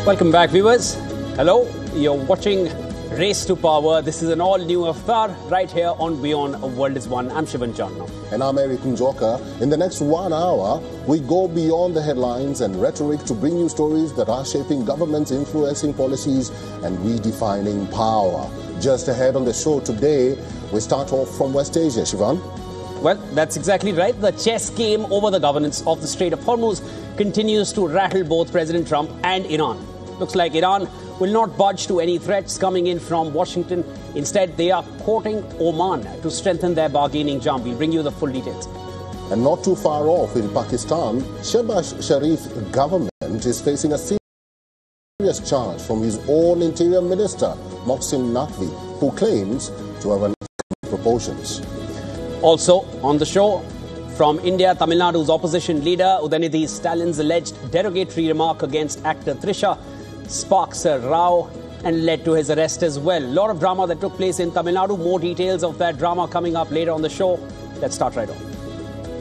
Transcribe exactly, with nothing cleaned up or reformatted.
Welcome back, viewers. Hello, you're watching Race to Power. This is an all-new Iftar right here on Beyond A World is One. I'm Shivan Chandna. And I'm Eric Njoka. In the next one hour, we go beyond the headlines and rhetoric to bring you stories that are shaping governments, influencing policies and redefining power. Just ahead on the show today, we start off from West Asia. Shivan? Well, that's exactly right. The chess game over the governance of the Strait of Hormuz continues to rattle both President Trump and Iran. Looks like Iran will not budge to any threats coming in from Washington. Instead, they are courting Oman to strengthen their bargaining charm. We'll bring you the full details. And not too far off in Pakistan, Shehbaz Sharif's government is facing a serious charge from his own interior minister, Mohsin Naqvi, who claims to have unethical proportions. Also on the show, from India, Tamil Nadu's opposition leader Udayanidhi Stalin's alleged derogatory remark against actor Trisha sparks a row and led to his arrest as well. A lot of drama that took place in Tamil Nadu. More details of that drama coming up later on the show. Let's start right off.